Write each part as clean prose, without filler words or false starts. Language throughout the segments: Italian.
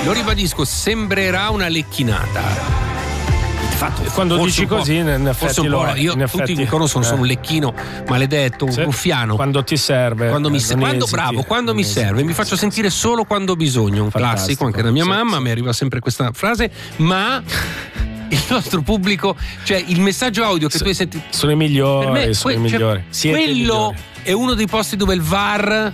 Lo ribadisco, sembrerà una lecchinata. Fatto, quando dici così, in effetti lo è. Io tutti mi conoscono, sono un lecchino maledetto, un ruffiano. Quando ti serve, quando mi serve, mi faccio sentire solo quando ho bisogno. Un classico anche da mia mamma, mi arriva sempre questa frase, ma il nostro pubblico, cioè il messaggio audio che tu hai sentito, sono i migliori, per me, sono i migliori. Quello è uno dei posti dove il VAR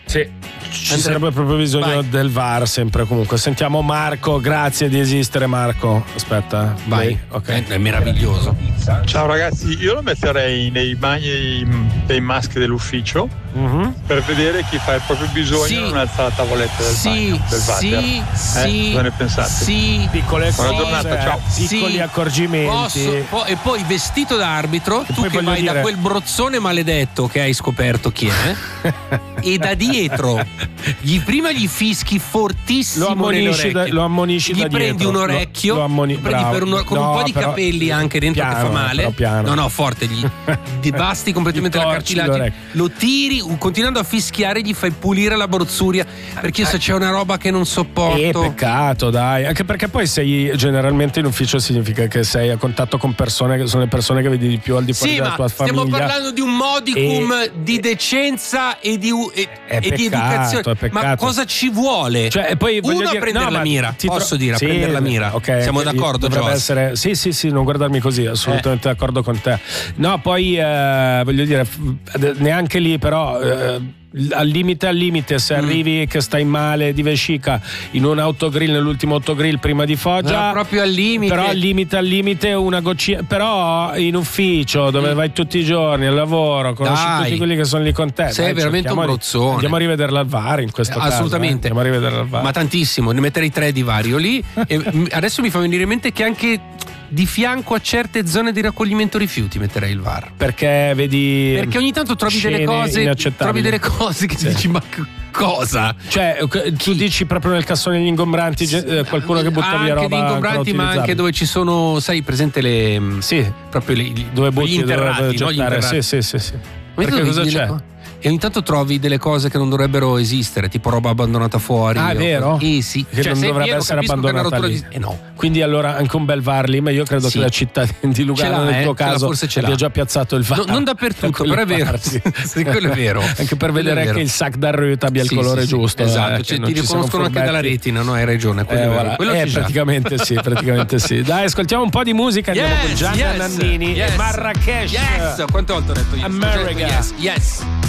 ci sarebbe proprio bisogno del VAR sempre. Comunque sentiamo Marco, grazie di esistere Marco. Aspetta, vai. Ok, è meraviglioso. Ciao ragazzi, io lo metterei nei bagni dei maschi dell'ufficio per vedere chi fa il proprio bisogno e non alza la tavoletta del bagno, del water. Cosa ne pensate? Piccole buona cose, giornata, ciao. piccoli accorgimenti. E poi vestito da arbitro, tu che vai da quel brozzone maledetto che hai scoperto chi è e da dietro prima gli fischi fortissimo nelle orecchie, lo ammonisci gli da prendi dietro. un orecchio, lo prendi con un po' di capelli anche dentro piano, che fa male, piano. no forte, gli devasti completamente la cartilagine, lo tiri continuando a fischiare, gli fai pulire la brozzuria, perché se c'è una roba che non sopporto, peccato, dai, anche perché poi sei generalmente in ufficio, significa che sei a contatto con persone che sono le persone che vedi di più al di fuori della tua famiglia. Stiamo parlando di un modicum di decenza e di educazione. Ma cosa ci vuole? Cioè, poi uno a prendere la mira, posso dire, a prendere la mira. Okay, siamo d'accordo, dovrebbe essere. Sì, non guardarmi così, assolutamente d'accordo con te. No, poi voglio dire, neanche lì però al limite se arrivi che stai male di vescica in un autogrill, nell'ultimo autogrill prima di Foggia, no, proprio al limite, però al limite una goccina, però in ufficio dove vai tutti i giorni al lavoro, conosci tutti quelli che sono lì con te, sei veramente un brozzone. Andiamo a rivederla al VAR in questo caso, assolutamente. Andiamo a rivederla al VAR, ma tantissimo, ne metterei 3 di vario lì e adesso mi fa venire in mente che anche di fianco a certe zone di raccoglimento rifiuti metterei il VAR, perché ogni tanto trovi delle cose che dici ma cosa? Cioè tu dici proprio nel cassone degli ingombranti qualcuno che butta via roba, anche gli ingombranti, ma anche dove ci sono, sai, presente le proprio dove butti, gli interrati, dove no? Gli interrati. Sì. Perché cosa c'è? E ogni tanto trovi delle cose che non dovrebbero esistere, tipo roba abbandonata fuori. È vero? Sì. Che non dovrebbe essere abbandonata lì. No. Quindi allora anche un bel VAR lì, ma io credo che la città di Lugano nel tuo caso forse abbia già piazzato il VAR. Non dappertutto, però è vero. Sì, quello è vero. Anche per vedere che il sac d'arruta abbia il colore giusto. Esatto, ti riconoscono anche dalla retina, no? Hai ragione. Praticamente sì. Dai, ascoltiamo un po' di musica, andiamo con Gianna Nannini e Marrakesh. Quante volte ho detto yes? America. Yes.